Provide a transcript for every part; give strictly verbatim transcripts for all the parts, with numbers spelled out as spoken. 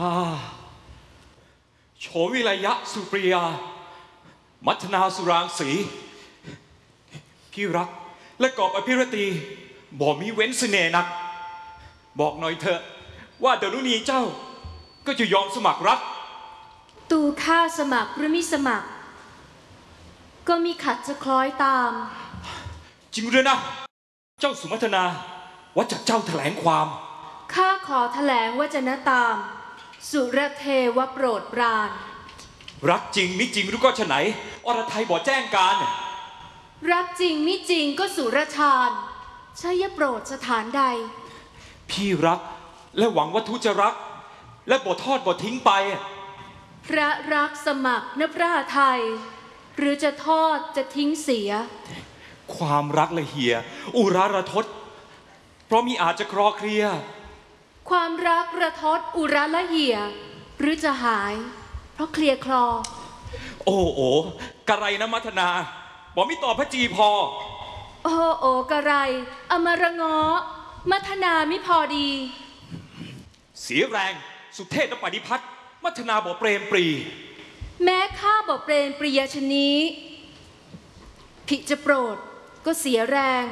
โฉวิไลยะสุปริยามัทนาสุรางสีพี่รักและกอบอภิรตีบ่มีเว้นเสน่ห์นักบอกหน่อยเถอะว่าดารุณีเจ้าก็จะยอมสมัครรักตูข้าสมัครหรือมิสมัครก็มีขัดจะคล้อยตามจริงหรือนะเจ้าสุมัทนาว่าจากเจ้าแถลงความข้าขอแถลงว่าจะนะตามสุรเทวโปรดปรานรักจริงมิจริงหรือก็ฉะไหนอรไทยบอกแจ้งการรักจริงมิจริงก็สุรชาญใช่ยโปรดสถานใดพี่รักและหวังว่าทุจะรักและบ่ทอดบ่ทิ้งไปพระรักสมัครนพระไทยหรือจะทอดจะทิ้งเสียความรักละเหียอุราระทศเพราะมีอาจจะคลอเคลียความรักระทศอุราละเหียหรือจะหายเพราะเคลียคลอโอ้โอกระไรนะมัทนาบอกไม่ตอบพระจีพอโอ้โอกระไรอมระงอมัทนาไม่พอดีเสียแรงสุเทพและปฏิพัฒน์มัทนาบอกเปรมปรีแม้ข้าบอกเปรมปรียชนี้ผิจะโปรดก็เสียแรง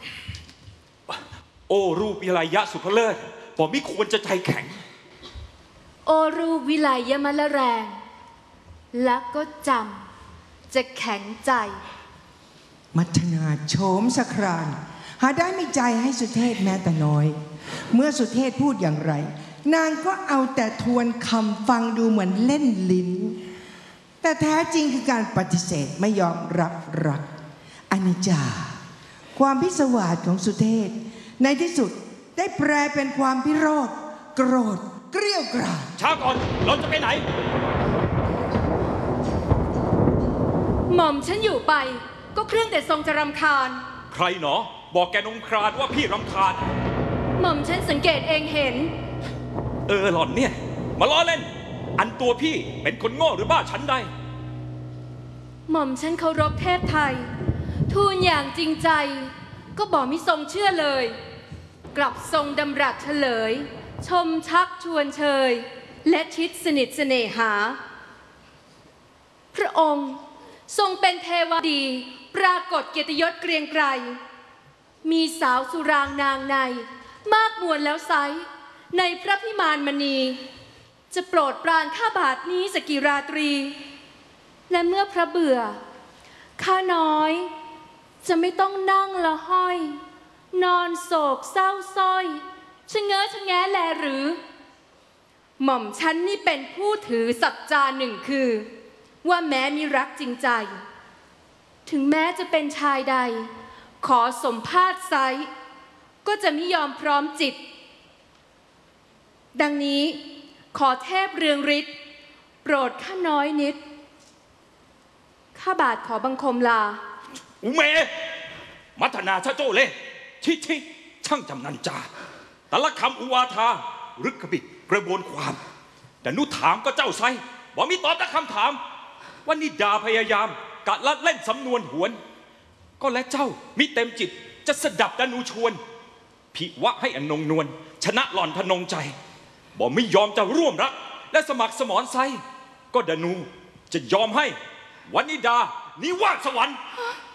โอ้รูปวิไลยะสุภเลิศบอกไม่ควรจะใจแข็งโอรูปวิไลยะมะละแรงและก็จำจะแข็งใจมัทนาโฉมสครานหาได้ไม่ใจให้สุเทพแม้แต่น้อยเมื่อสุเทพพูดอย่างไรนางก็เอาแต่ทวนคำฟังดูเหมือนเล่นลิ้นแต่แท้จริงคือการปฏิเสธไม่ยอมรับรักอนิจจาความพิศวาสของสุเทพในที่สุดได้แปลเป็นความพิโรธโกรธเกรี้ยวกราดช้าก่อนเราจะไปไหนหม่อมฉันอยู่ไปก็เครื่องแต่ทรงจะรำคาญใครหนอบอกแกนงครานว่าพี่รำคาญหม่อมฉันสังเกตเองเห็นเออหล่อนเนี่ยมาล้อเล่นอันตัวพี่เป็นคนโง่หรือบ้าชั้นใดหม่อมฉันเคารพเทพไทยทูลอย่างจริงใจก็บอกมิทรงเชื่อเลยกลับทรงดำรัสเฉลยชมชักชวนเชยและชิดสนิทเสน่หาพระองค์ทรงเป็นเทวดีปรากฏเกียรติยศเกรียงไกรมีสาวสุรางนางในมากมวลแล้วไซในพระพิมานมณีจะโปรดปรานข้าบาทนี้สกิราตรีและเมื่อพระเบื่อข้าน้อยจะไม่ต้องนั่งละห้อยนอนโศกเศร้าส้อยชะเง้อชะแงะแลหรือหม่อมฉันนี่เป็นผู้ถือสัจจาหนึ่งคือว่าแม้มีรักจริงใจถึงแม้จะเป็นชายใดขอสมภาษณ์ไซก็จะไม่ยอมพร้อมจิตดังนี้ขอเทพเรืองฤทธิ์โปรดข้าน้อยนิดข้าบาทขอบังคมลาอุเมมัทนาชะโจเล่ชิชิช่างจำนันจาแต่ละคำอุวาทารึกกระบิดกระบวนความแต่นุถามก็เจ้าไซบอกมีตอบแต่คำถามว่านิดาพยายามกะลัดเล่นสำนวนหวนก็และเจ้ามิเต็มจิตจะสดับดานูชวนพิวะให้อนงนวลชนะหล่อนทนงใจบอกไม่ยอมจะร่วมรักและสมัครสมรไซก็ดานูจะยอมให้วันนิดานิวาสสวรรค์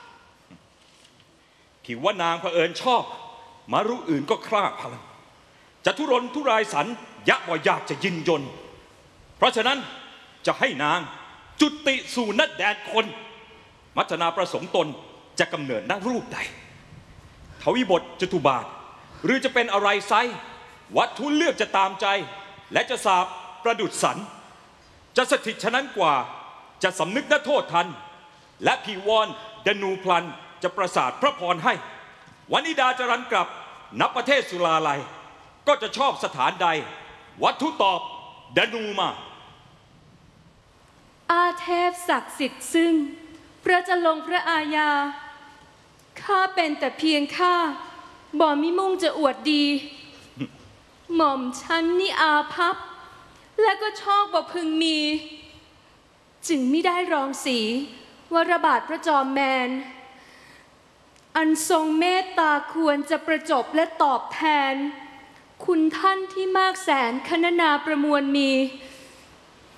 ผิวว่านางเผอิญชอบมารู้อื่นก็คร่าพลังจะทุรนทุรายสันยะบ่อยากจะยินยนเพราะฉะนั้นจะให้นางจุติสู่นัดแดนคนมัทนาประสงค์ตนจะกำเนิดณรูปใดทวิบทจตุบาทหรือจะเป็นอะไรไซวัตถุเลือกจะตามใจและจะสาบประดุษสันจะสถิตฉะนั้นกว่าจะสำนึกนโทษทันและพีวรดนูพลันจะประสาทพระพรให้วนิดาจะรันกลับนับประเทศสุลาลัยก็จะชอบสถานใดวัตถุตอบดนูมาอาเทพศักดิ์สิทธิ์ซึ่งพระจะลงพระอาญาข้าเป็นแต่เพียงข้าบ่มิมุ่งจะอวดดีหม่อมฉันนี่อาภัพและก็ชอบบ่พึงมีจึงไม่ได้รองสีวรบาทพระจอมแมนอันทรงเมตตาควรจะประจบและตอบแทนคุณท่านที่มากแสนคณนาประมวลมี